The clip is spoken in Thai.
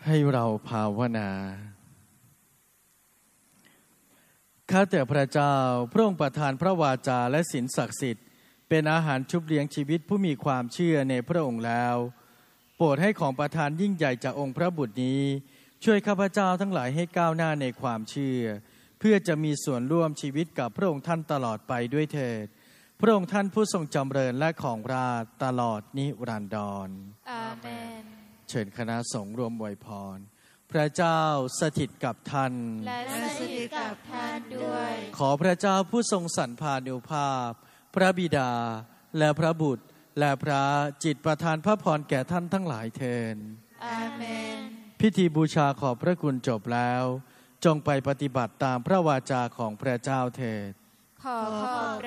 ให้เราภาวนาข้าแต่พระเจ้าพระองค์ประทานพระวาจาและศีลศักดิ์สิทธิ์เป็นอาหารชุบเลี้ยงชีวิตผู้มีความเชื่อในพระองค์แล้วโปรดให้ของประทานยิ่งใหญ่จากองค์พระบุตรนี้ช่วยข้าพเจ้าทั้งหลายให้ก้าวหน้าในความเชื่อเพื่อจะมีส่วนร่วมชีวิตกับพระองค์ท่านตลอดไปด้วยเถิดพระองค์ท่านผู้ทรงจำเริญและของราชตลอดนิรันดรอาเมนเชิญคณะสงฆ์รวมอวยพรพระเจ้าสถิตกับท่านและสถิตกับท่านด้วยขอพระเจ้าผู้ทรงสรรพานุภาพพระบิดาและพระบุตรและพระจิตประทานพระพรแก่ท่านทั้งหลายเถิดอาเมนพิธีบูชาขอบพระคุณจบแล้วจงไปปฏิบัติตามพระวาจาของพระเจ้าเถิดขอ